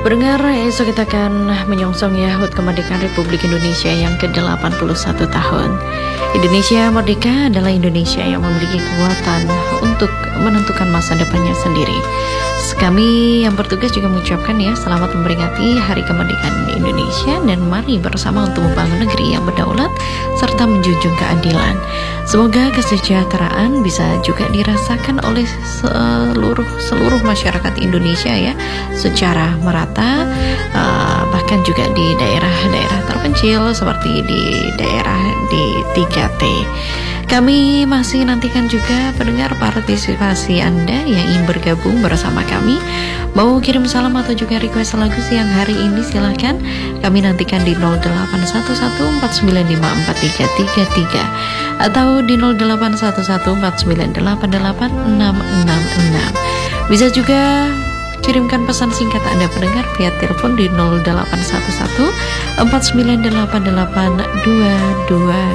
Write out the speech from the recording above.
Pendengar, esok kita akan menyongsong ya HUT Kemerdekaan Republik Indonesia yang ke-81 tahun. Indonesia merdeka adalah Indonesia yang memiliki kekuatan untuk menentukan masa depannya sendiri. Kami yang bertugas juga mengucapkan ya selamat memperingati Hari Kemerdekaan Indonesia, dan mari bersama untuk membangun negeri yang berdaulat serta menjunjung keadilan. Semoga kesejahteraan bisa juga dirasakan oleh seluruh masyarakat Indonesia ya secara merata, bahkan juga di daerah-daerah terpencil seperti di daerah di 3T. Kami masih nantikan juga pendengar partisipasi Anda yang ingin bergabung bersama kami. Mau kirim salam atau juga request lagu siang hari ini, silahkan. Kami nantikan di 0811-495-4333 atau di 0811-498-8666. Bisa juga kirimkan pesan singkat Anda pendengar via telepon di 0811-498-8222.